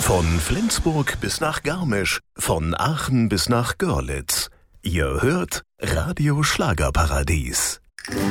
Von Flensburg bis nach Garmisch, von Aachen bis nach Görlitz. Ihr hört Radio Schlagerparadies.